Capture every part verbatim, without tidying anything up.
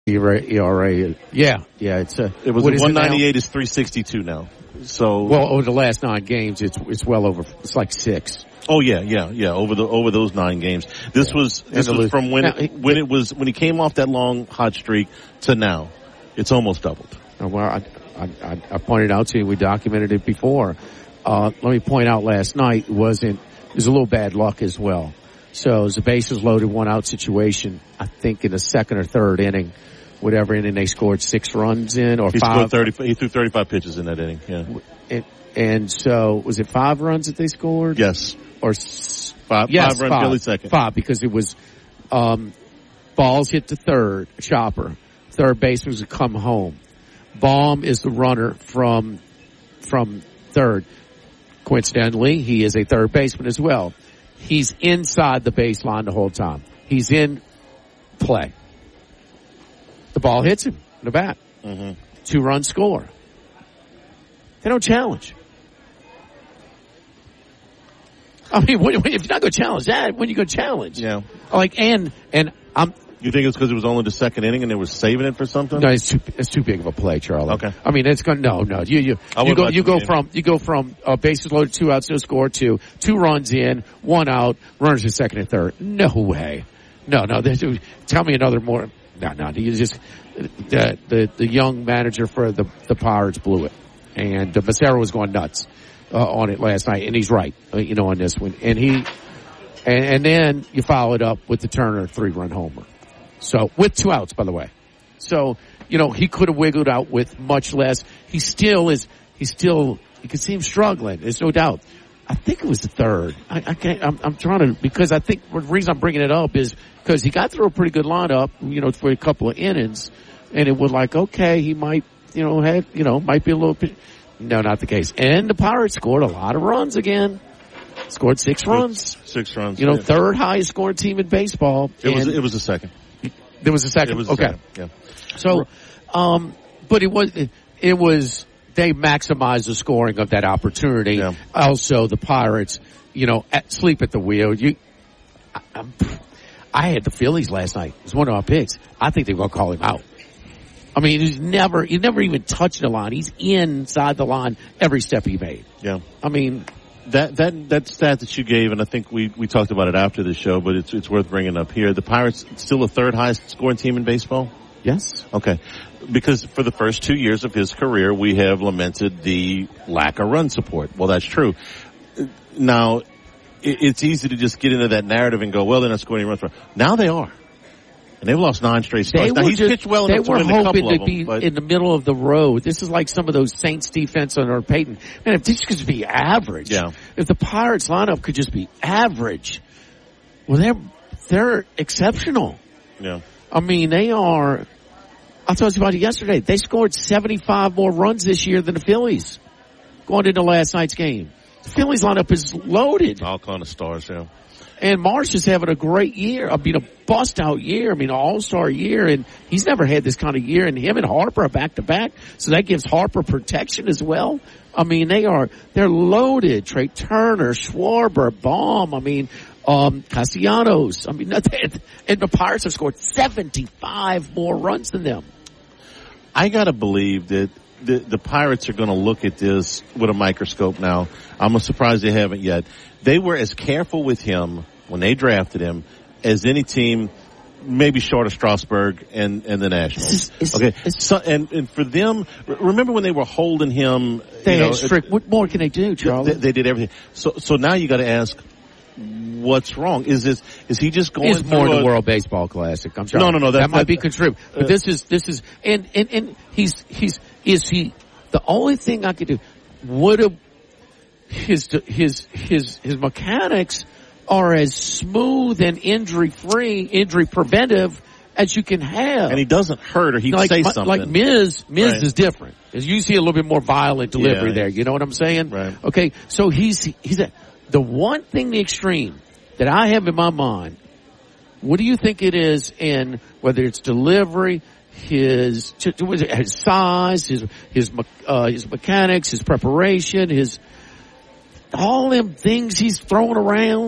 E R A. Yeah, yeah. It's a. It was what a is one it now? ninety-eight is three sixty-two now. So Well, over the last nine games, it's it's well over. It's like six. oh yeah, yeah, yeah. Over the over those nine games, this Yeah. was this And the was lo- from when Now, it, when it was when he came off that long hot streak to now, it's almost doubled. Uh, Well, I, I, I pointed out to you, we documented it before. Uh, let me point out last night wasn't, it was a little bad luck as well. So it was a bases loaded, one out situation, I think in the second or third inning, whatever inning they scored six runs in or He five. scored thirty. He threw thirty-five pitches in that inning. Yeah. And, and so was it five runs that they scored? Yes. Or s- Five. yes, five run five, Philly second. Five because it was, um, balls hit the third, Chopper. Third baseman was come home. Baum is the runner from, from third. Coincidentally, he is a third baseman as well. He's inside the baseline the whole time. He's in play. The ball hits him in the bat. Mm-hmm. Two run score. They don't challenge. I mean, when, when, if you're not going to challenge that, when you going to challenge? Yeah. Like, and, and I'm, You think it's because it was only the second inning and they were saving it for something? no, it's too, it's too big of a play, Charlie. Okay. I mean, it's going, no, no, you, you, I you would go, like you to go see it. from, you go from, uh, bases loaded, two outs, no score, two, two runs in, one out, runners at second and third. No way. No, no, this, tell me another more, no, no, you just, the, the, the young manager for the, the Pirates blew it. And uh, Becerra was going nuts, uh, on it last night, and he's right, uh, you know, on this one. And he, and, and then you follow it up with the Turner three-run homer. So, with two outs, by the way. So, you know, he could have wiggled out with much less. He still is, he still, you can see him struggling. There's no doubt. I think it was the third. I, I can't, I'm, I'm trying to, because I think the reason I'm bringing it up is because he got through a pretty good lineup, you know, for a couple of innings, and it was like, okay, he might, you know, had, you know, might be a little bit, no, not the case. And the Pirates scored a lot of runs again. Scored six runs. Six runs. You know, yeah. third highest scoring team in baseball. It was, And it was the second. there was a second. It was the okay. second. Yeah. So, um, but it was, it, it was, they maximized the scoring of that opportunity. Yeah. Also, the Pirates, you know, at, sleep at the wheel. You, I, I'm, I had the Phillies last night. It was one of our picks. I think they're going to call him out. I mean, he's never, he never even touched the line. He's inside the line every step he made. Yeah. I mean, That that that stat that you gave, and I think we we talked about it after the show, but it's it's worth bringing up here. The Pirates still the third highest scoring team in baseball. yes. Okay, because for the first two years of his career, we have lamented the lack of run support. Well, that's true. Now, it, it's easy to just get into that narrative and go, well, they're not scoring any runs. Now they are. And they've lost nine straight starts. Now, he's just, pitched well they enough to were win a couple hoping of to be them, but in the middle of the road. This is like some of those Saints defense under Peyton. Man, if this could just be average, Yeah. if the Pirates lineup could just be average, well, they're they're exceptional. yeah. I mean, they are. I told you about it yesterday. They scored seventy-five more runs this year than the Phillies going into last night's game. The Phillies lineup is loaded. All kind of stars, yeah. And Marsh is having a great year. I mean, a bust-out year. I mean, an all-star year. And he's never had this kind of year. And him and Harper are back-to-back. So that gives Harper protection as well. I mean, they are, they're loaded. Trey Turner, Schwarber, Baum. I mean, um, Castellanos. I mean, and the Pirates have scored seventy-five more runs than them. I gotta believe that the, the Pirates are gonna look at this with a microscope now. I'm surprised they haven't yet. They were as careful with him when they drafted him as any team, maybe short of Strasburg and, and the Nationals. It's, it's, okay. it's, So, and, and for them, remember when they were holding him? they you know, had strict, what more can they do, Charlie? They, they did everything. So, so now you gotta ask, what's wrong? Is this, is he just going It's more through the a, World Baseball Classic. I'm sorry. No, no, no, That, that- might that- be contribute. But uh, this is, this is, and, and, and he's, he's, is he, the only thing I could do, would have, his, his, his, his mechanics are as smooth and injury free, injury preventive as you can have. and he doesn't hurt or he'd like, say my- something. Like Miz, Miz Right. is different. As you see a little bit more violent delivery Yeah. there. You know what I'm saying? Right. Okay. So he's, he's a, the one thing, the extreme that I have in my mind, what do you think it is in whether it's delivery, his, was it his size, his, his, uh, his mechanics, his preparation, his, all them things he's throwing around?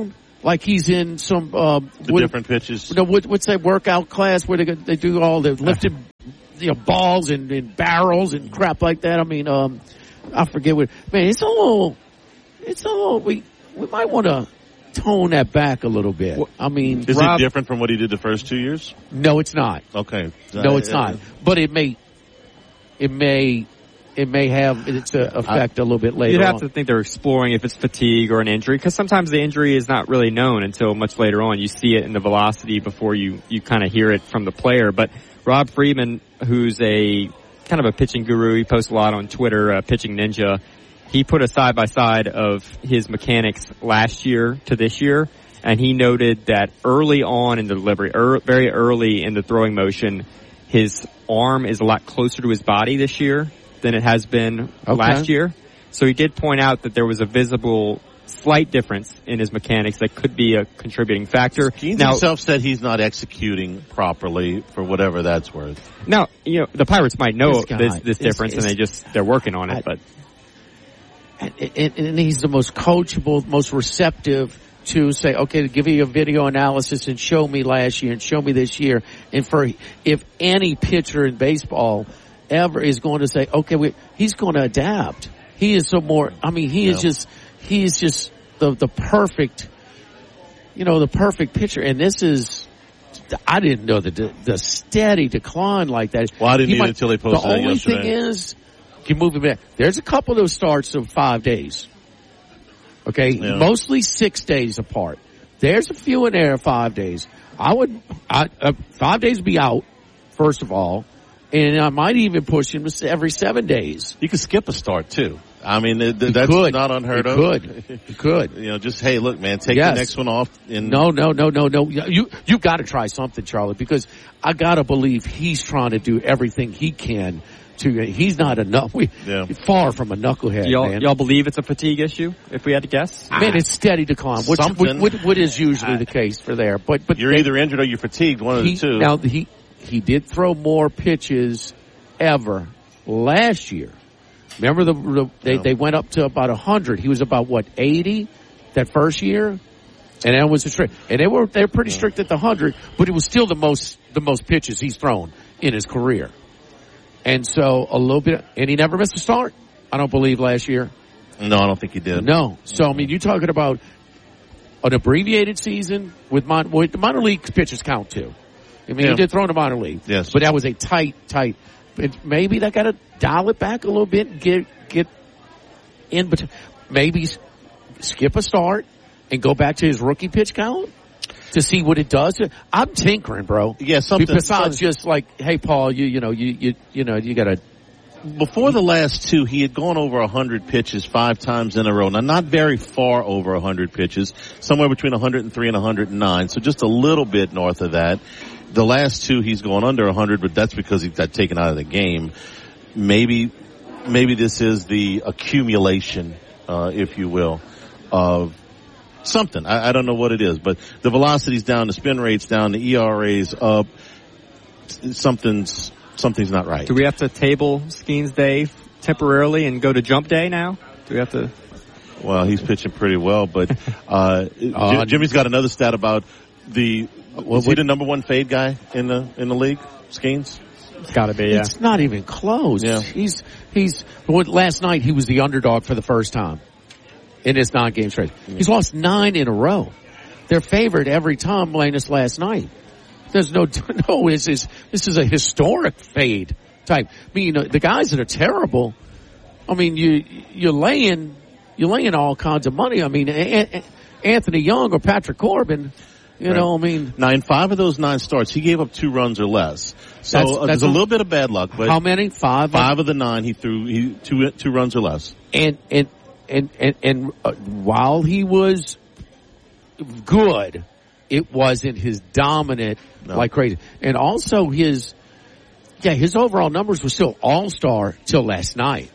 like he's in some uh, the what, different pitches. You know, what, what's that workout class where they they do all the lifted you know balls and, and barrels and crap like that? I mean, um, I forget what. Man, it's a little. It's a little. We we might want to tone that back a little bit. I mean, is Rob, it different from what he did the first two years? No, it's not. Okay, no, it's not. But it may. It may. It may have its uh, effect a little bit later. You'd have on. to think they're exploring if it's fatigue or an injury, because sometimes the injury is not really known until much later on. You see it in the velocity before you, you kind of hear it from the player. But Rob Friedman, who's a kind of a pitching guru, he posts a lot on Twitter, uh, Pitching Ninja, he put a side-by-side of his mechanics last year to this year, and he noted that early on in the delivery, er, very early in the throwing motion, his arm is a lot closer to his body this year than it has been okay. last year. So he did point out that there was a visible slight difference in his mechanics that could be a contributing factor. Skeens now, himself said he's not executing properly for whatever that's worth. Now, you know, the Pirates might know this, guy, this, this is, difference is, and they just, they're working on it, I, but. And, and, and he's the most coachable, most receptive to say, okay, give me a video analysis and show me last year and show me this year. And for, if any pitcher in baseball ever is going to say, okay, we, he's going to adapt. He is so more, I mean, he yeah. is just, he is just the, the perfect, you know, the perfect pitcher. And this is, I didn't know the, the steady decline like that. Well, I didn't he either might, until they posted the it yesterday. The only thing is, you move it back. There's a couple of those starts of five days. Okay? Yeah. Mostly six days apart. There's a few in there five days. I would, I, uh, five days would be out, first of all. And I might even push him to every seven days. You could skip a start too. I mean, th- th- that's could. not unheard you of. Could. You could. You know, just, hey, look, man, take yes. the next one off. And no, no, no, no, no. You, you got to try something, Charlie, because I got to believe he's trying to do everything he can to, he's not a knuck, we, yeah. far from a knucklehead, y'all, man. Y'all believe it's a fatigue issue, if we had to guess? Man, it's steady decline, which, Something. what, what is usually the case for there. But, but You're they, either injured or you're fatigued, one of he, the two. Now, he, he did throw more pitches ever last year. Remember the, the they, no. they went up to about a hundred. He was about what, eighty that first year? And that was the trick. And they were, they were pretty yeah. strict at the hundred, but it was still the most, the most pitches he's thrown in his career. And so a little bit, and he never missed a start, I don't believe, last year. No, I don't think he did. No. So, I mean, you're talking about an abbreviated season with, mon- with the minor league pitchers count too. I mean, yeah. he did throw in the minor league. Yes. But that was a tight, tight, it, maybe they got to dial it back a little bit and get, get in between. Maybe skip a start and go back to his rookie pitch count to see what it does. I'm tinkering, bro. Yeah, something. Besides just like, hey, Paul, you, you know, you, you, you know, you got to. Before the last two, he had gone over one hundred pitches five times in a row. Now, not very far over one hundred pitches, somewhere between one hundred three and one hundred nine, so just a little bit north of that. The last two, he's gone under one hundred, but that's because he got taken out of the game. Maybe, maybe this is the accumulation, uh, if you will, of something. I, I don't know what it is, but the velocity's down, the spin rate's down, the E R A's up. Something's something's not right. Do we have to table Skeens Day temporarily and go to Jump Day now? Do we have to? Well, he's pitching pretty well, but uh, uh Jimmy's got another stat about the. Was he the number one fade guy in the in the league? Skeens? It's got to be. Yeah. It's not even close. Yeah. He's he's. Last night he was the underdog for the first time in this nine-game stretch. He's lost nine in a row. They're favored every time, minus last night. There's no no. This is this is a historic fade type. I mean, you know, the guys that are terrible. I mean, you you're laying you're laying all kinds of money. I mean, a- a- Anthony Young or Patrick Corbin. You right. know, I mean, nine five of those nine starts, he gave up two runs or less. So That's- uh, that's there's a a- little bit of bad luck. But how many? Five. Five of the nine, he threw he two two runs or less. And and and and, and uh, while he was good, it wasn't his dominant No. like crazy. And also his, yeah, his overall numbers were still all-star till last night.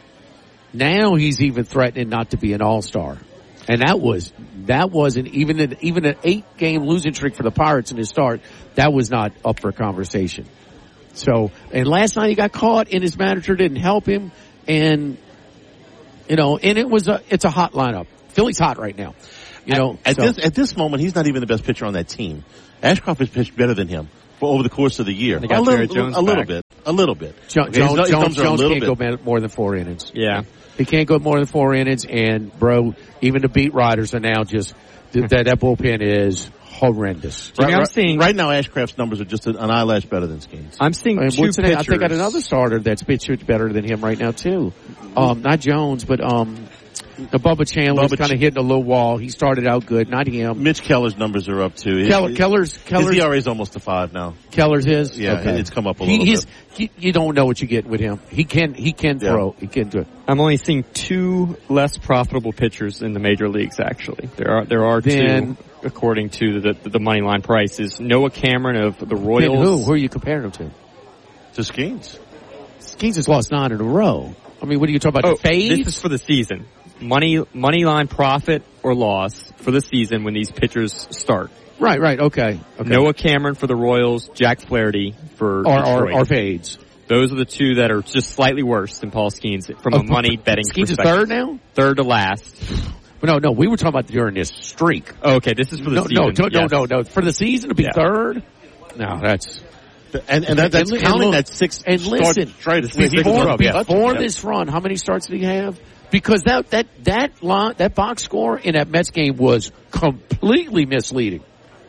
Now he's even threatening not to be an all-star. And that was, that wasn't even an, even an eight-game losing streak for the Pirates in his start. That was not up for conversation. So, and last night he got caught and his manager didn't help him. And, you know, and it was a, it's a hot lineup. Philly's hot right now. You know, at, at so. this at this moment, he's not even the best pitcher on that team. Ashcroft has pitched better than him for over the course of the year. They got a Jared little, Jones a little back. bit, a little bit. Jo- Okay, Jones, his Jones, thumbs are a Jones little can't bit. go more than four innings. Yeah. He can't go more than four innings, and bro, even the beat writers are now just that that bullpen is horrendous. Jimmy, Right, I'm right- seeing right now, Ashcraft's numbers are just an eyelash better than Skeens. I'm seeing And two what's the name? I pitchers. think I got another starter that's pitched better than him right now too. Um, not Jones, but um, the Bubba Chandler's Bubba kind Ch- of hitting a low wall. He started out good, not him. Mitch Keller's numbers are up too. Keller, His- Keller's Keller's His E R A is almost a five now. Keller's his. Yeah, Okay. it's come up a He, little he's, bit. he, you don't know what you get with him. He can he can Yeah. throw. He can do it. I'm only seeing two less profitable pitchers in the major leagues. Actually, there are there are Then- two according to the the money line prices. Noah Cameron of the Then Royals. who? Who are you comparing him to? To Skeens. Skeens has lost nine in a row. I mean, what are you talking about? Oh, the fade? this is for the season. Money money line profit or loss for the season when these pitchers start. Right, right. Okay. okay. Noah Cameron for the Royals, Jack Flaherty for or, or, Detroit. or fades. Those are the two that are just slightly worse than Paul Skeens from a Oh, money betting Skeens is perspective. third now? Third to last. No, no. We were talking about during this streak. Oh, okay, this is for the No, season. no, no, Yes. no, no. For the season to be Yeah. third? No, that's... And, and that, that's And- counting and look- that six and start listen, straight. before, before this run, how many starts did he have? Because that that that line, that box score in that Mets game was completely misleading,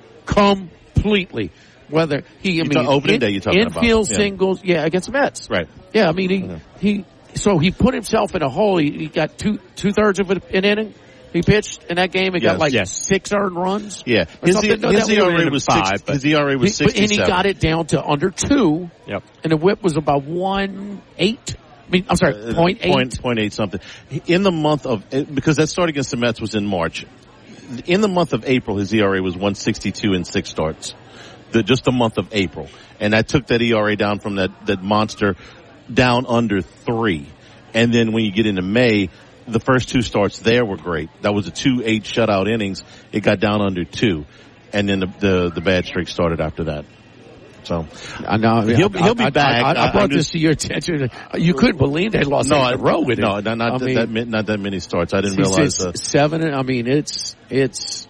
completely. Whether he, I You mean, talk- opening in- day you're talking about. infield Yeah. singles, yeah, against the Mets, Right. Yeah, I mean he Yeah. he so he put himself in a hole. He, he got two two thirds of an inning. He pitched in that game. He Yes. got like Yes. six earned runs. Yeah, Or his, something. No, his that E R would've A been was five, six. but- His E R A He- was and he sixty-seven. got it down to under two. Yep. And the whip was about one eight. I mean, I'm sorry, Uh, point eight. Point, point eight something. In the month of, because that start against the Mets was in March. In the month of April, his E R A was one sixty-two in six starts. The, just the month of April. And that took that E R A down from that, that monster down under three. And then when you get into May, the first two starts there were great. That was a two eight shutout innings. It got down under two. And then the, the, the bad streak started after that. So I know. He'll- he'll be I, back. I, I, I I- brought I'm this just- to your attention. You couldn't believe they lost no, eight I, in a row with no, it. not, not I that, mean, that mi- not that many starts. I didn't it's realize. just Uh, seven. I mean, it's it's.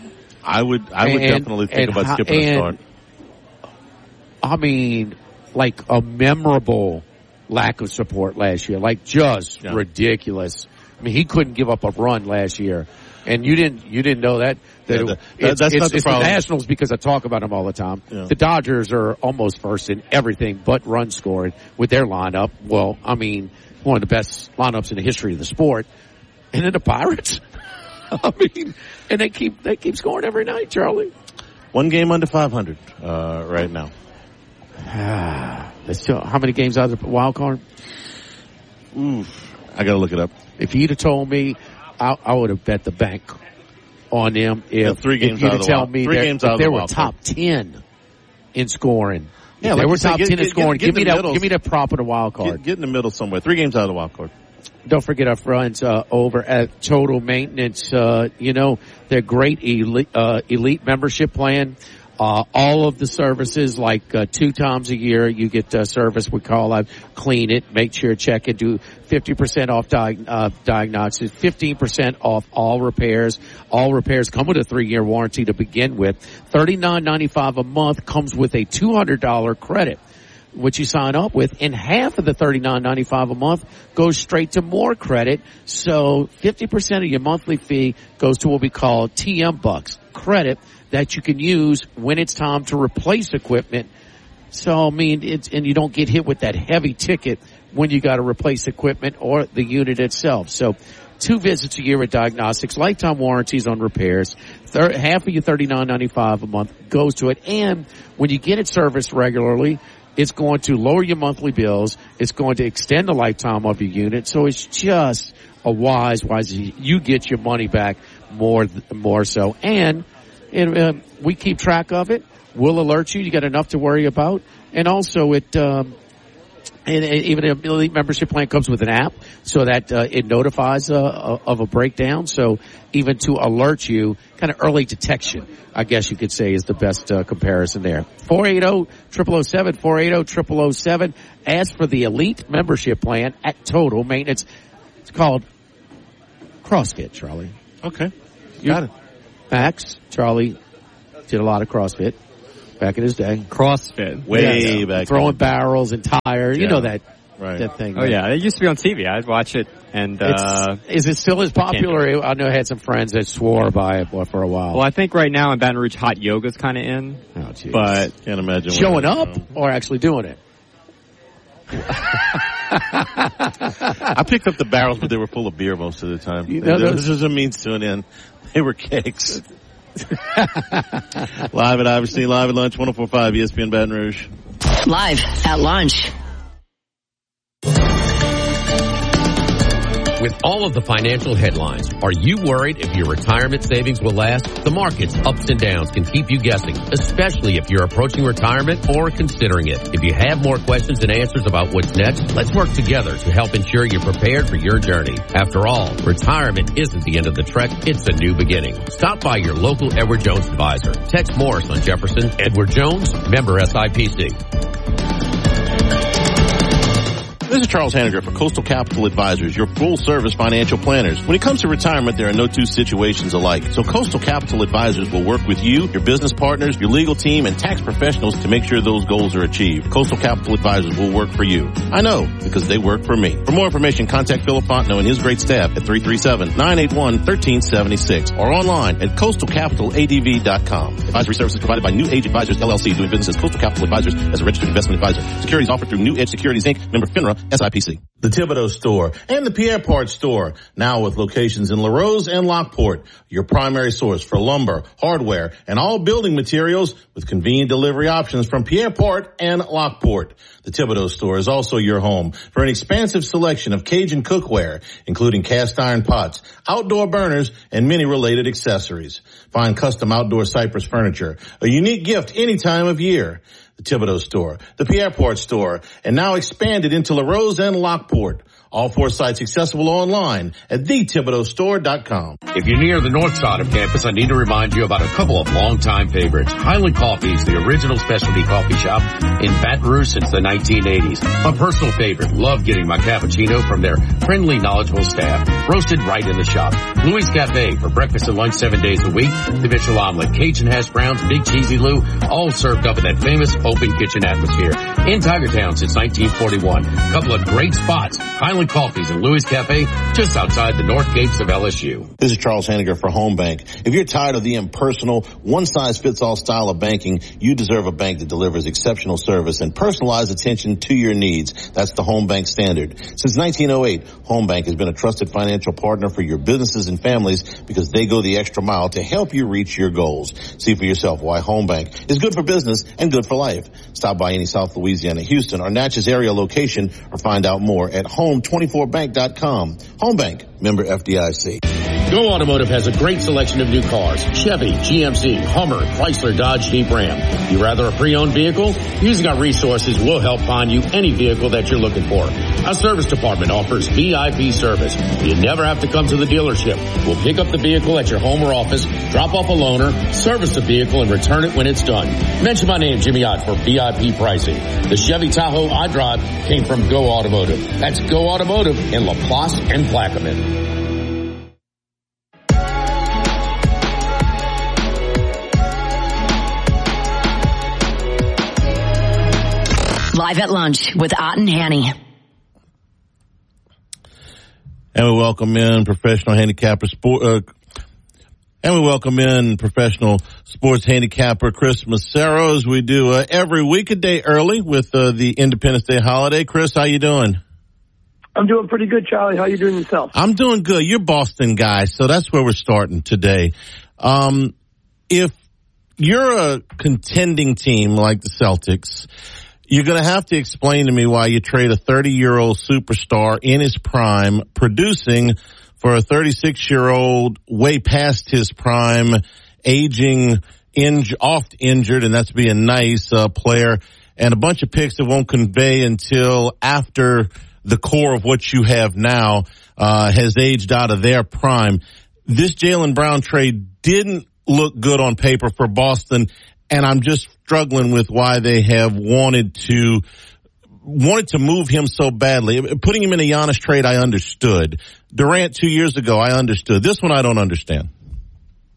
I would I would and- definitely think and about ho- skipping a and- start. I mean, like a memorable lack of support last year, like just Yeah. ridiculous. I mean, he couldn't give up a run last year, and you didn't you didn't know that. That Yeah, it- the- it's, that's it's, not the it's problem. Nationals because I talk about them all the time. Yeah. The Dodgers are almost first in everything but run scoring with their lineup. Well, I mean, one of the best lineups in the history of the sport. And then the Pirates. I mean, and they keep they keep scoring every night, Charlie. One game under five hundred uh, right now. That's still, how many games out of the wild card? Oof. I got to look it up. If you'd have told me, I, I would have bet the bank on them. If, Yeah, three games if you'd out have of the told wild- me three that games if out of they the were wild top ten in scoring, Yeah, if like they were you said, top get- ten in get- scoring. get Give me in the that. middle. Give me that prop of the wild card. Get, get in the middle somewhere. Three games out of the wild card. Don't forget our friends uh, over at Total Maintenance. Uh, you know, their great elite, uh, elite membership plan. Uh, all of the services, like uh, two times a year, you get uh, service. We call out, clean it, make sure, check it, do fifty percent off diag- uh, diagnostics, fifteen percent off all repairs. All repairs come with a three-year warranty to begin with. thirty-nine ninety-five a month comes with a two hundred dollars credit, which you sign up with, and half of the thirty-nine ninety-five a month goes straight to more credit. So fifty percent of your monthly fee goes to what we call T M bucks credit that you can use when it's time to replace equipment. So I mean, it's, and you don't get hit with that heavy ticket when you got to replace equipment or the unit itself. So two visits a year at diagnostics, lifetime warranties on repairs. Thir- half of your thirty-nine ninety-five a month goes to it, and when you get it serviced regularly, it's going to lower your monthly bills. It's going to extend the lifetime of your unit. So it's just a wise, wise. You get your money back more, more so. And it, uh, we keep track of it. We'll alert you. You got enough to worry about. And also it, um, and even an elite membership plan comes with an app so that uh, it notifies uh, of a breakdown. So even to alert you, kind of early detection, I guess you could say, is the best uh, comparison there. four eight zero, zero zero zero seven, four eight zero, zero zero zero seven. Ask for the elite membership plan at Total Maintenance. It's called CrossFit, Charlie. Okay. You, Got it. Max, Charlie did a lot of CrossFit back in his day. CrossFit. Way yeah, back. Throwing then. barrels and tires. Yeah. You know that, right. that thing. Oh, right? yeah. It used to be on T V. I'd watch it. And uh, Is it still as popular? I know I had some friends that swore by it for a while. Well, I think right now in Baton Rouge, hot yoga's kind of in. Oh, geez. But Can't imagine. Showing what, up you know. or actually doing it? I picked up the barrels, but they were full of beer most of the time. You know, this was a means to an end. They were cakes. Live at Iverson, live at lunch, one oh four point five E S P N Baton Rouge. Live at lunch. With all of the financial headlines, are you worried if your retirement savings will last? The market's ups and downs can keep you guessing, especially if you're approaching retirement or considering it. If you have more questions and answers about what's next, let's work together to help ensure you're prepared for your journey. After all, retirement isn't the end of the trek, it's a new beginning. Stop by your local Edward Jones advisor. Text Morris on Jefferson. Edward Jones, member S I P C. This is Charles Hanniger for Coastal Capital Advisors, your full-service financial planners. When it comes to retirement, there are no two situations alike. So Coastal Capital Advisors will work with you, your business partners, your legal team, and tax professionals to make sure those goals are achieved. Coastal Capital Advisors will work for you. I know, because they work for me. For more information, contact Philip Fontenot and his great staff at three three seven, nine eight one, one three seven six or online at coastal capital a d v dot com. Advisory services provided by New Age Advisors, L L C, doing business as Coastal Capital Advisors as a registered investment advisor. Securities offered through New Edge Securities, Incorporated, member FINRA, S I P C. The Thibodeau Store and the Pierre Part Store, now with locations in LaRose and Lockport, your primary source for lumber, hardware, and all building materials with convenient delivery options from Pierre Part and Lockport. The Thibodeau Store is also your home for an expansive selection of Cajun cookware, including cast iron pots, outdoor burners, and many related accessories. Find custom outdoor cypress furniture, a unique gift any time of year. The Thibodeau Store, the Pierre Part Store, and now expanded into LaRose and Lockport. All four sites accessible online at the thibodeau store dot com. If you're near the north side of campus, I need to remind you about a couple of longtime favorites. Highland Coffee is the original specialty coffee shop in Baton Rouge since the nineteen eighties. My personal favorite. Love getting my cappuccino from their friendly, knowledgeable staff. Roasted right in the shop. Louis Cafe for breakfast and lunch seven days a week. The Mitchell Omelet, Cajun hash browns, Big Cheesy Lou, all served up in that famous open kitchen atmosphere. In Tigertown since nineteen forty-one. A couple of great spots. Highland Coffees and Louis Cafe, just outside the north gates of L S U. This is Charles Hanniger for Home Bank. If you're tired of the impersonal, one-size-fits-all style of banking, you deserve a bank that delivers exceptional service and personalized attention to your needs. That's the Home Bank standard. Since nineteen oh eight, Home Bank has been a trusted financial partner for your businesses and families because they go the extra mile to help you reach your goals. See for yourself why Home Bank is good for business and good for life. Stop by any South Louisiana, Houston, or Natchez area location or find out more at home twenty-four bank dot com. Home Bank, member F D I C. Go Automotive has a great selection of new cars. Chevy, G M C, Hummer, Chrysler, Dodge, Jeep, Ram. You rather a pre-owned vehicle? Using our resources will help find you any vehicle that you're looking for. Our service department offers V I P service. You never have to come to the dealership. We'll pick up the vehicle at your home or office, drop off a loaner, service the vehicle, and return it when it's done. Mention my name, Jimmy Ott, for V I P pricing. The Chevy Tahoe I drive came from Go Automotive. That's Go Automotive in LaPlace and Plaquemine. Live at lunch with Ott and Hanny. And we welcome in professional handicapper sport, uh, and we welcome in professional sports handicapper Chris Massaro as we do uh, every week a day early with uh, the Independence Day holiday. Chris, how you doing? I'm doing pretty good, Charlie. How you doing yourself? I'm doing good. You're Boston guy, so that's where we're starting today. Um, if you're a contending team like the Celtics, you're going to have to explain to me why you trade a thirty-year-old superstar in his prime, producing, for a thirty-six-year-old way past his prime, aging, inj- oft injured, and that's being nice, uh, player, and a bunch of picks that won't convey until after the core of what you have now uh has aged out of their prime. This Jaylen Brown trade didn't look good on paper for Boston, and I'm just struggling with why they have wanted to wanted to move him so badly. Putting him in a Giannis trade, I understood. Durant two years ago, I understood. This one, I don't understand.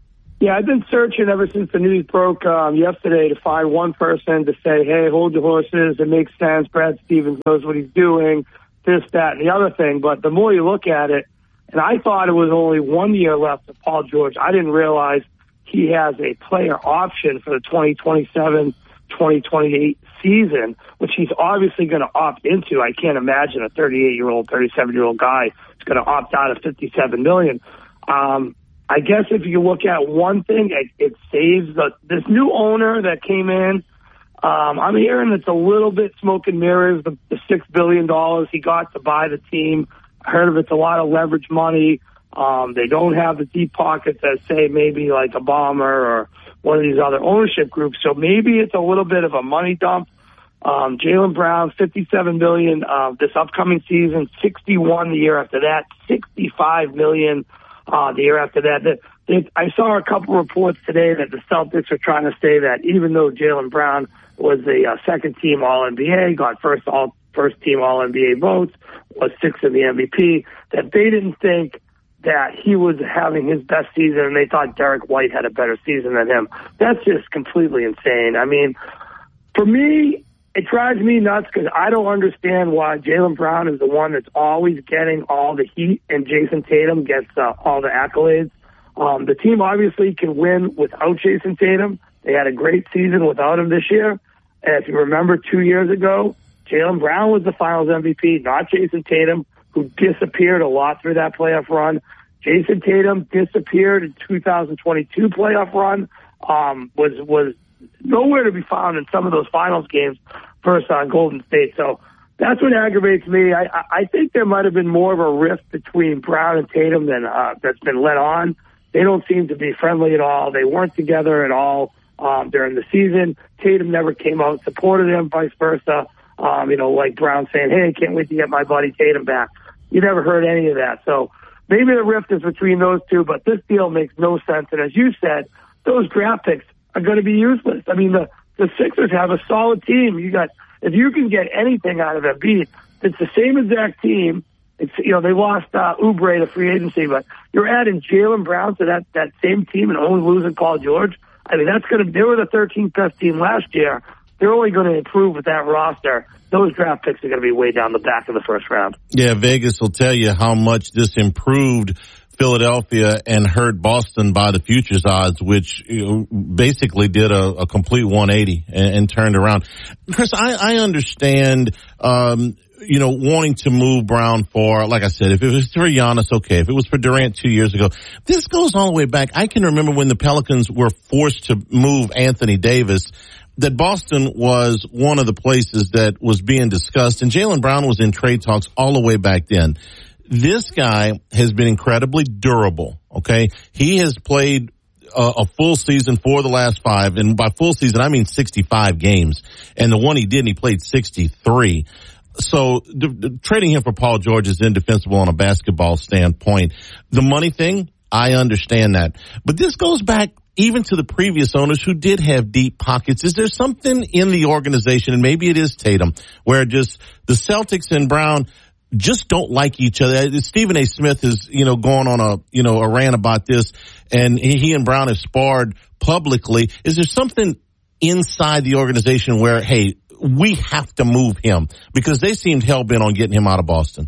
Yeah, I've been searching ever since the news broke um, yesterday to find one person to say, hey, hold your horses, it makes sense, Brad Stevens knows what he's doing, this, that, and the other thing. But the more you look at it, and I thought it was only one year left of Paul George, I didn't realize he has a player option for the twenty twenty-seven twenty twenty-eight season, which he's obviously going to opt into. I can't imagine a thirty-eight-year-old, thirty-seven-year-old guy is going to opt out of fifty-seven million dollars. Um, I guess if you look at one thing, it, it saves the, this new owner that came in. Um, I'm hearing it's a little bit smoke and mirrors, the, the six billion dollars he got to buy the team. I heard of it's a lot of leverage money. Um, they don't have the deep pockets that say maybe like a Bomber or one of these other ownership groups. So maybe it's a little bit of a money dump. Um, Jaylen Brown, fifty-seven million dollars uh, this upcoming season, sixty-one the year after that, sixty-five million dollars uh, the year after that. The, the, I saw a couple reports today that the Celtics are trying to say that even though Jaylen Brown was the uh, second team All N B A, got first all first team All N B A votes, was sixth in the M V P, that they didn't think that he was having his best season and they thought Derek White had a better season than him. That's just completely insane. I mean, for me, it drives me nuts because I don't understand why Jaylen Brown is the one that's always getting all the heat and Jason Tatum gets uh, all the accolades. Um, the team obviously can win without Jason Tatum. They had a great season without him this year. And if you remember two years ago, Jaylen Brown was the finals M V P, not Jason Tatum, who disappeared a lot through that playoff run. Jason Tatum disappeared in two thousand twenty-two playoff run, um, was was nowhere to be found in some of those finals games versus on Golden State. So that's what aggravates me. I, I think there might have been more of a rift between Brown and Tatum than uh, that's been let on. They don't seem to be friendly at all. They weren't together at all um, during the season. Tatum never came out and supported him, vice versa. Um, you know, like Brown saying, hey, I can't wait to get my buddy Tatum back. You never heard any of that. So maybe the rift is between those two, but this deal makes no sense. And as you said, those draft picks are going to be useless. I mean, the, the Sixers have a solid team. You got, if you can get anything out of Embiid, it's the same exact team. It's, you know, they lost uh, Oubre to free agency, but you're adding Jaylen Brown to that, that same team and only losing Paul George. I mean, that's going to, they were the thirteenth best team last year. They're only going to improve with that roster. Those draft picks are going to be way down the back of the first round. Yeah, Vegas will tell you how much this improved Philadelphia and hurt Boston by the futures odds, which you know, basically did a, a complete one eighty and, and turned around. Chris, I, I understand, um, you know, wanting to move Brown for, like I said, if it was for Giannis, okay. If it was for Durant two years ago, this goes all the way back. I can remember when the Pelicans were forced to move Anthony Davis, that Boston was one of the places that was being discussed, and Jaylen Brown was in trade talks all the way back then. This guy has been incredibly durable, okay? He has played a, a full season for the last five, and by full season, I mean sixty-five games. And the one he did, he played sixty-three. So d- d- trading him for Paul George is indefensible on a basketball standpoint. The money thing, I understand that. But this goes back even to the previous owners who did have deep pockets. Is there something in the organization, and maybe it is Tatum, where just the Celtics and Brown just don't like each other? Stephen A. Smith is, you know, going on a, you know, a rant about this, and he and Brown have sparred publicly. Is there something inside the organization where, hey, we have to move him? Because they seemed hell-bent on getting him out of Boston.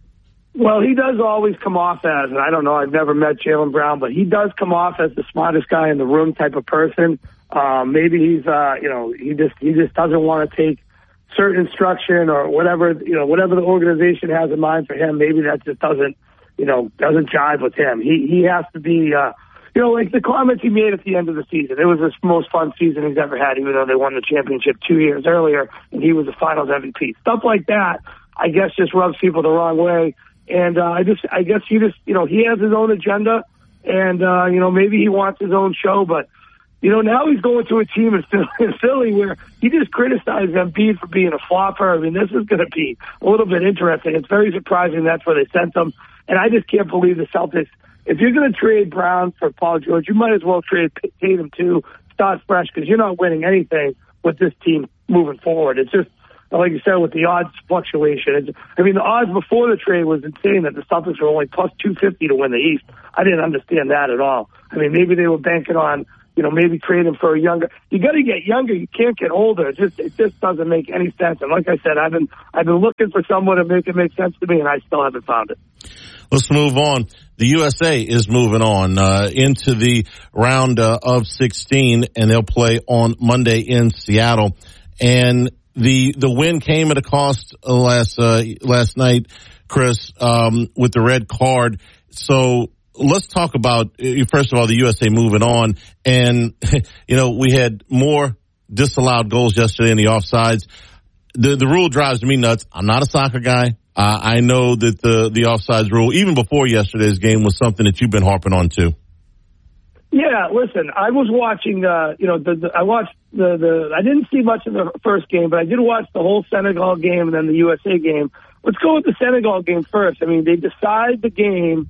Well, he does always come off as, and I don't know, I've never met Jaylen Brown, but he does come off as the smartest guy in the room type of person. Um, maybe he's, uh, you know, he just he just doesn't want to take certain instruction or whatever, you know, whatever the organization has in mind for him. Maybe that just doesn't, you know, doesn't jive with him. He he has to be, uh, you know, like the comments he made at the end of the season. It was the most fun season he's ever had, even though they won the championship two years earlier, and he was the Finals M V P. Stuff like that, I guess, just rubs people the wrong way. And uh, I just, I guess he just, you know, he has his own agenda, and uh, you know, maybe he wants his own show. But you know, now he's going to a team in Philly where he just criticized Embiid for being a flopper. I mean, this is going to be a little bit interesting. It's very surprising that's where they sent him, and I just can't believe the Celtics. If you're going to trade Brown for Paul George, you might as well trade Tatum too. Start fresh because you're not winning anything with this team moving forward. It's just, like you said, with the odds fluctuation. It's, I mean, the odds before the trade was insane that the Celtics were only plus two fifty to win the East. I didn't understand that at all. I mean, maybe they were banking on, you know, maybe trading for a younger. You got to get younger. You can't get older. It just it just doesn't make any sense. And like I said, I've been I've been looking for someone to make it make sense to me, and I still haven't found it. Let's move on. The U S A is moving on uh, into the round uh, of sixteen, and they'll play on Monday in Seattle. And the the win came at a cost last uh, last night, Chris, um, with the red card. So let's talk about, first of all, the U S A moving on. And, you know, we had more disallowed goals yesterday in the offsides. The the rule drives me nuts. I'm not a soccer guy. Uh, I know that the, the offsides rule, even before yesterday's game, was something that you've been harping on too. Yeah, listen, I was watching, uh, you know, the, the, I watched the, the, I didn't see much of the first game, but I did watch the whole Senegal game and then the U S A game. Let's go with the Senegal game first. I mean, they decide the game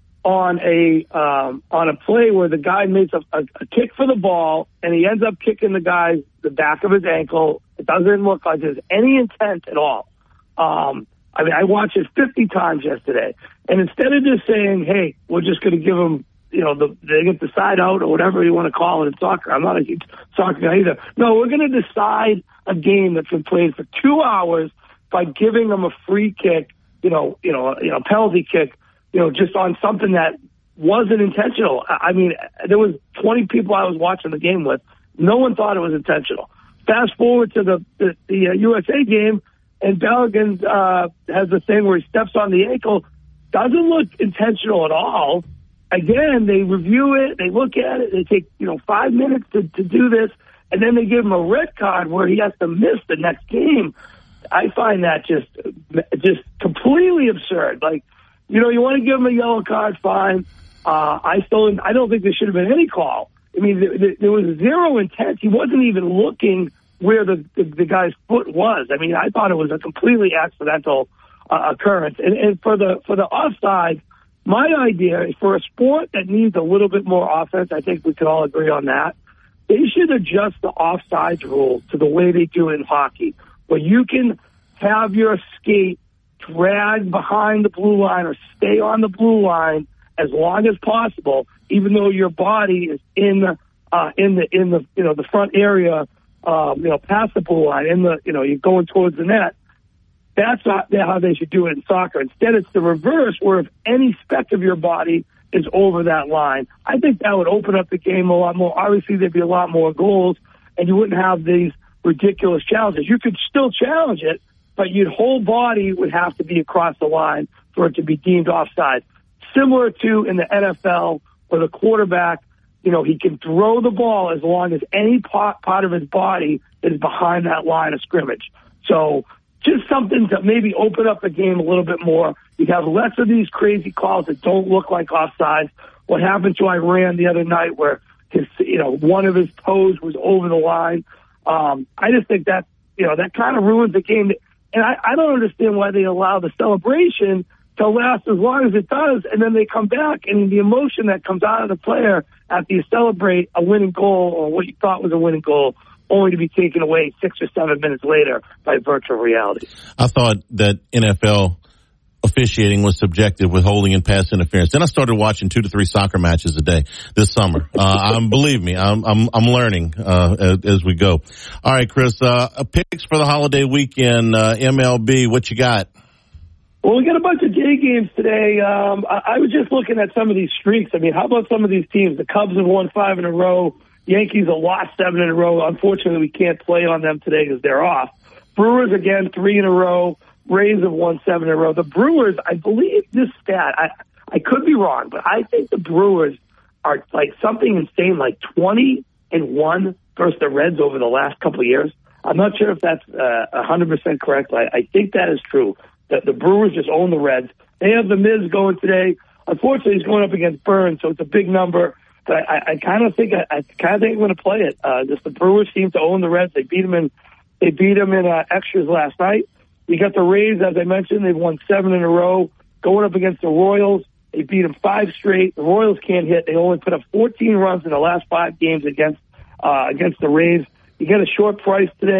on a, um, on a play where the guy makes a, a, a kick for the ball and he ends up kicking the guy the back of his ankle. It doesn't look like there's any intent at all. Um, I mean, I watched it fifty times yesterday. And instead of just saying, hey, we're just going to give them, you know, the, they get the side out or whatever you want to call it in soccer. I'm not a huge soccer guy either. No, we're going to decide a game that's been played for two hours by giving them a free kick, you know, you know, you know, penalty kick, you know, just on something that wasn't intentional. I mean, there was twenty people I was watching the game with. No one thought it was intentional. Fast forward to the, the, the uh, U S A game, and Balogun uh, has the thing where he steps on the ankle. Doesn't look intentional at all. Again, they review it, they look at it, they take, you know, five minutes to, to do this, and then they give him a red card where he has to miss the next game. I find that just just completely absurd. Like, you know, you want to give him a yellow card, fine. Uh, I still, I don't think there should have been any call. I mean, there, there was zero intent. He wasn't even looking where the, the, the guy's foot was. I mean, I thought it was a completely accidental uh, occurrence. And, and for the for the offside, my idea is for a sport that needs a little bit more offense, I think we could all agree on that, they should adjust the offsides rule to the way they do in hockey, where you can have your skate drag behind the blue line or stay on the blue line as long as possible, even though your body is in the uh, in the in the you know the front area, um, you know, past the blue line, in the you know you're going towards the net. That's not how they should do it in soccer. Instead, it's the reverse, where if any speck of your body is over that line, I think that would open up the game a lot more. Obviously, there'd be a lot more goals, and you wouldn't have these ridiculous challenges. You could still challenge it, but your whole body would have to be across the line for it to be deemed offside. Similar to in the N F L, where the quarterback, you know, he can throw the ball as long as any part, part of his body is behind that line of scrimmage. So just something to maybe open up the game a little bit more. You have less of these crazy calls that don't look like offsides. What happened to Iran the other night where his, you know, one of his toes was over the line. Um, I just think that, you know, that kind of ruins the game. And I, I don't understand why they allow the celebration to last as long as it does, and then they come back, and the emotion that comes out of the player after you celebrate a winning goal or what you thought was a winning goal, only to be taken away six or seven minutes later by virtual reality. I thought that N F L officiating was subjective with holding and pass interference. Then I started watching two to three soccer matches a day this summer. Uh, I'm, believe me, I'm, I'm, I'm learning, uh, as, as we go. All right, Chris, uh, picks for the holiday weekend, uh, M L B, what you got? Well, we got a bunch of day games today. Um, I, I was just looking at some of these streaks. I mean, how about some of these teams? The Cubs have won five in a row. Yankees have lost seven in a row. Unfortunately, we can't play on them today because they're off. Brewers, again, three in a row. Rays have won seven in a row. The Brewers, I believe this stat, I, I could be wrong, but I think the Brewers are like something insane, like twenty and one versus the Reds over the last couple of years. I'm not sure if that's uh, one hundred percent correct. I, I think that is true. The, the Brewers just own the Reds. They have the Miz going today. Unfortunately, he's going up against Burns, so it's a big number. But I, I kind of think I, I kind of think I'm going to play it. Uh, just the Brewers seem to own the Reds. They beat them in they beat them in uh, extras last night. You got the Rays, as I mentioned. They've won seven in a row, going up against the Royals. They beat them five straight. The Royals can't hit. They only put up fourteen runs in the last five games against uh, against the Rays. You get a short price today.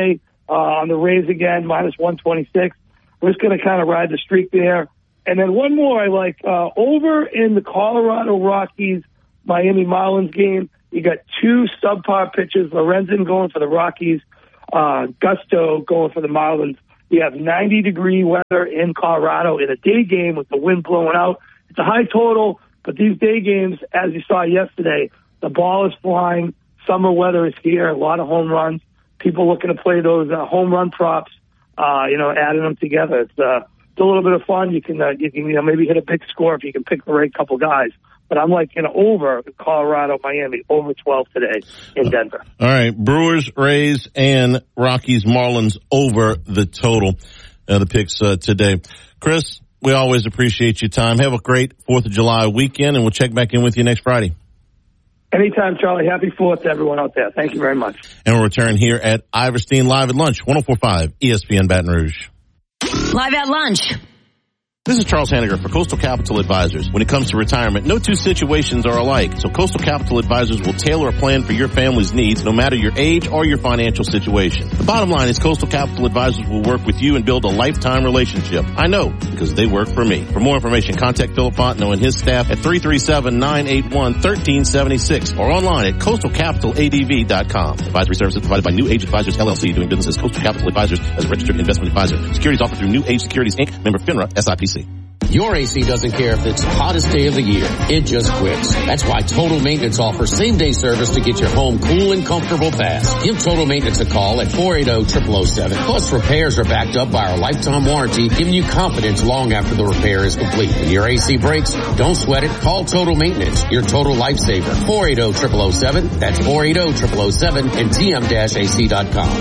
uh, on the Rays again, minus one twenty-six. We're just going to kind of ride the streak there. And then one more I like, uh, over in the Colorado Rockies Miami Marlins game, you got two subpar pitches, Lorenzen going for the Rockies, uh, Gusto going for the Marlins. You have ninety degree weather in Colorado in a day game with the wind blowing out. It's a high total, but these day games, as you saw yesterday, the ball is flying. Summer weather is here. A lot of home runs. People looking to play those uh, home run props. Uh, you know, adding them together. It's, uh, it's a little bit of fun. You can, uh, you can, you know, maybe hit a big score if you can pick the right couple guys. But I'm like, you know, over Colorado, Miami, over twelve today in Denver. All right, Brewers, Rays, and Rockies, Marlins over the total. Uh, the picks uh, today. Chris, we always appreciate your time. Have a great fourth of July weekend, and we'll check back in with you next Friday. Anytime, Charlie. Happy fourth to everyone out there. Thank you very much. And we'll return here at Iverstein Live at Lunch, one oh four point five E S P N Baton Rouge. Live at Lunch. This is Charles Hanniger for Coastal Capital Advisors. When it comes to retirement, no two situations are alike. So Coastal Capital Advisors will tailor a plan for your family's needs, no matter your age or your financial situation. The bottom line is Coastal Capital Advisors will work with you and build a lifetime relationship. I know, because they work for me. For more information, contact Philip Fontenot and his staff at three three seven, nine eight one, one three seven six or online at coastal capital a d v dot com. Advisory services provided by New Age Advisors, L L C, doing business as Coastal Capital Advisors as a registered investment advisor. Securities offered through New Age Securities, Incorporated, member FINRA, S I P C. Your A C doesn't care if it's the hottest day of the year. It just quits. That's why Total Maintenance offers same-day service to get your home cool and comfortable fast. Give Total Maintenance a call at four eight zero, zero zero zero seven. Plus, repairs are backed up by our lifetime warranty, giving you confidence long after the repair is complete. When your A C breaks, don't sweat it. Call Total Maintenance, your total lifesaver. four eight zero, zero zero zero seven. That's four eight zero, zero zero zero seven and T M A C dot com.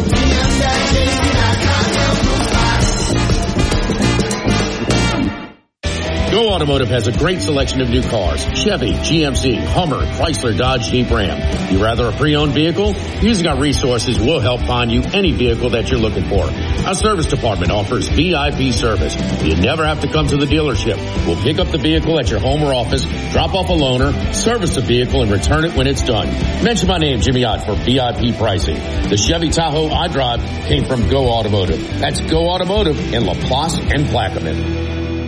Go Automotive has a great selection of new cars. Chevy, G M C, Hummer, Chrysler, Dodge, Jeep, Ram. You rather a pre-owned vehicle? Using our resources, we'll help find you any vehicle that you're looking for. Our service department offers V I P service. You never have to come to the dealership. We'll pick up the vehicle at your home or office, drop off a loaner, service the vehicle, and return it when it's done. Mention my name, Jimmy Ott, for V I P pricing. The Chevy Tahoe I drive came from Go Automotive. That's Go Automotive in LaPlace and Plaquemine.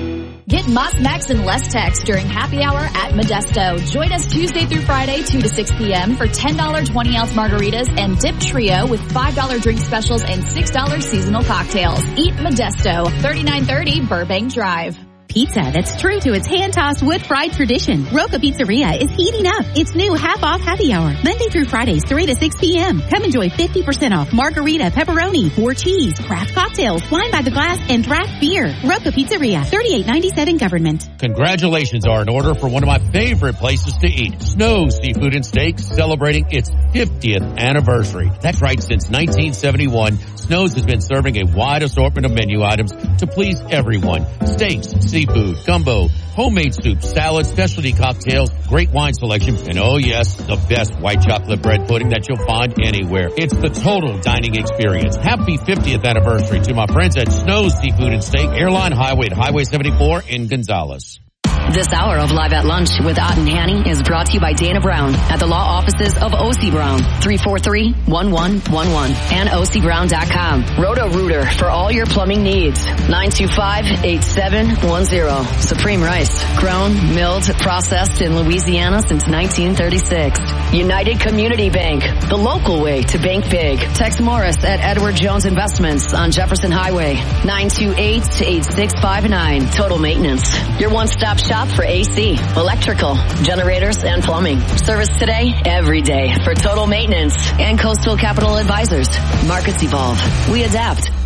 Get Moss Max and less tax during happy hour at Modesto. Join us Tuesday through Friday, two to six p.m. for ten dollars twenty ounce margaritas and Dip Trio with five dollars drink specials and six dollars seasonal cocktails. Eat Modesto, thirty-nine thirty Burbank Drive. Pizza that's true to its hand-tossed wood-fried tradition. Roca Pizzeria is heating up its new half-off happy hour, Monday through Fridays, three to six p.m. Come enjoy fifty percent off margarita, pepperoni, four cheese, craft cocktails, wine by the glass, and draft beer. Roca Pizzeria, thirty-eight ninety-seven Government. Congratulations are in order for one of my favorite places to eat, Snow's Seafood and Steaks, celebrating its fiftieth anniversary. That's right, since nineteen seventy-one, Snow's has been serving a wide assortment of menu items to please everyone. Steaks, seafood, gumbo, homemade soups, salads, specialty cocktails, great wine selection, and oh yes, the best white chocolate bread pudding that you'll find anywhere. It's the total dining experience. Happy fiftieth anniversary to my friends at Snow's Seafood and Steak, Airline Highway at Highway seventy-four in Gonzales. This hour of Live at Lunch with Ott and Hanny is brought to you by Dana Brown at the law offices of O C Brown, three four three, one one one one, and O C Brown dot com. Roto-Rooter for all your plumbing needs, nine two five, eight seven one zero. Supreme Rice, grown, milled, processed in Louisiana since nineteen thirty-six. United Community Bank, the local way to bank big. Tex Morris at Edward Jones Investments on Jefferson Highway, nine two eight, eight six five nine. Total Maintenance, your one-stop shop for A C, electrical, generators, and plumbing. Service today, every day for Total Maintenance and Coastal Capital Advisors. Markets evolve. We adapt.